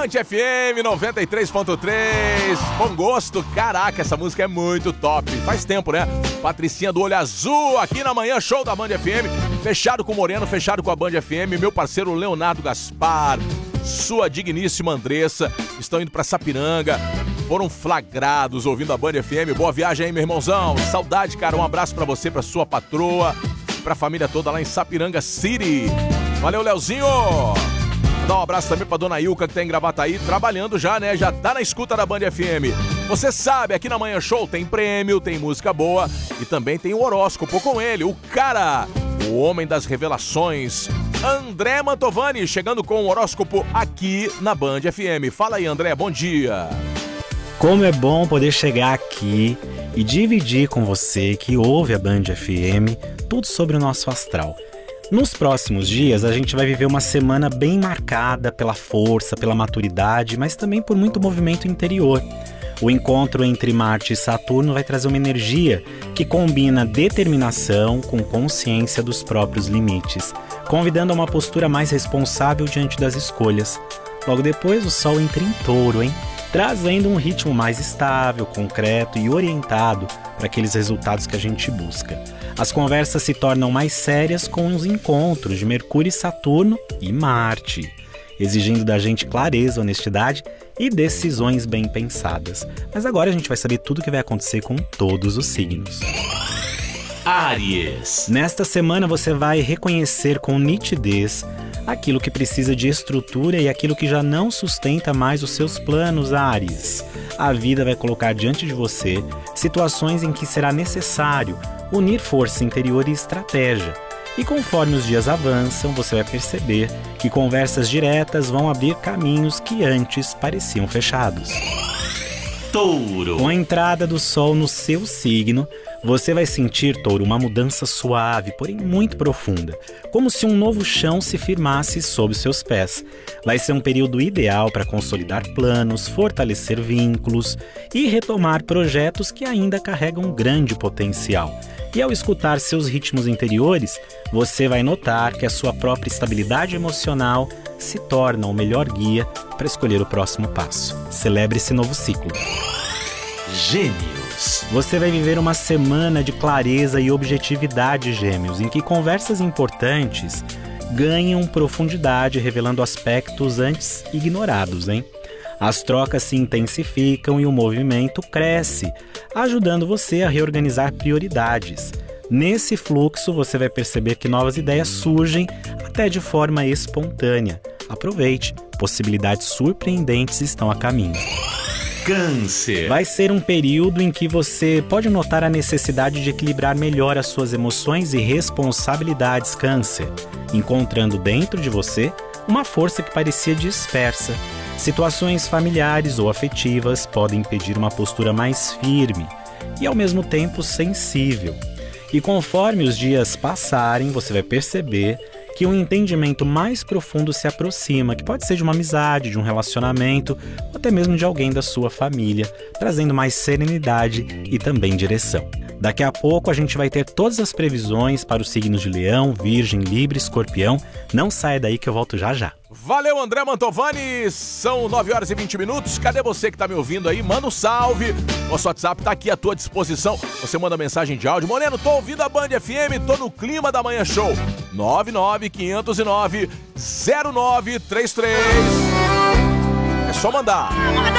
Band FM 93.3. Bom gosto, caraca, essa música é muito top. Faz tempo, né? Patricinha do Olho Azul aqui na Manhã Show da Band FM. Fechado com o Moreno, fechado com a Band FM. Meu parceiro Leonardo Gaspar, sua digníssima Andressa, estão indo pra Sapiranga. Foram flagrados ouvindo a Band FM. Boa viagem aí, meu irmãozão. Saudade, cara. Um abraço pra você, pra sua patroa, pra família toda lá em Sapiranga City. Valeu, Leozinho. Dá um abraço também pra dona Ilka, que tá em Gravataí, trabalhando já, né? Já tá na escuta da Band FM. Você sabe, aqui na Manhã Show tem prêmio, tem música boa e também tem o horóscopo com ele, o cara, o homem das revelações, André Mantovani, chegando com o horóscopo aqui na Band FM. Fala aí, André, bom dia. Como é bom poder chegar aqui e dividir com você que ouve a Band FM tudo sobre o nosso astral. Nos próximos dias, a gente vai viver uma semana bem marcada pela força, pela maturidade, mas também por muito movimento interior. O encontro entre Marte e Saturno vai trazer uma energia que combina determinação com consciência dos próprios limites, convidando a uma postura mais responsável diante das escolhas. Logo depois, o Sol entra em Touro, hein? Trazendo um ritmo mais estável, concreto e orientado para aqueles resultados que a gente busca. As conversas se tornam mais sérias com os encontros de Mercúrio e Saturno e Marte, exigindo da gente clareza, honestidade e decisões bem pensadas. Mas agora a gente vai saber tudo o que vai acontecer com todos os signos. Áries. Nesta semana você vai reconhecer com nitidez aquilo que precisa de estrutura e aquilo que já não sustenta mais os seus planos, Áries. A vida vai colocar diante de você situações em que será necessário unir força interior e estratégia. E conforme os dias avançam, você vai perceber que conversas diretas vão abrir caminhos que antes pareciam fechados. Touro. Com a entrada do Sol no seu signo, você vai sentir, Touro, uma mudança suave, porém muito profunda, como se um novo chão se firmasse sob seus pés. Vai ser um período ideal para consolidar planos, fortalecer vínculos e retomar projetos que ainda carregam grande potencial. E ao escutar seus ritmos interiores, você vai notar que a sua própria estabilidade emocional se torna o melhor guia para escolher o próximo passo. Celebre esse novo ciclo. Gêmeos. Você vai viver uma semana de clareza e objetividade, Gêmeos, em que conversas importantes ganham profundidade, revelando aspectos antes ignorados, hein? As trocas se intensificam e o movimento cresce, ajudando você a reorganizar prioridades. Nesse fluxo, você vai perceber que novas ideias surgem até de forma espontânea. Aproveite, possibilidades surpreendentes estão a caminho. Câncer. Vai ser um período em que você pode notar a necessidade de equilibrar melhor as suas emoções e responsabilidades, Câncer, encontrando dentro de você uma força que parecia dispersa. Situações familiares ou afetivas podem pedir uma postura mais firme e, ao mesmo tempo, sensível. E conforme os dias passarem, você vai perceber que um entendimento mais profundo se aproxima, que pode ser de uma amizade, de um relacionamento, ou até mesmo de alguém da sua família, trazendo mais serenidade e também direção. Daqui a pouco a gente vai ter todas as previsões para os signos de Leão, Virgem, Libra, Escorpião. Não saia daí que eu volto já já. Valeu, André Mantovani. São 9 horas e 20 minutos. Cadê você que tá me ouvindo aí? Manda um salve. Nosso WhatsApp tá aqui à tua disposição. Você manda mensagem de áudio. Moreno, tô ouvindo a Band FM, tô no clima da Manhã Show. 99509-0933. É só mandar.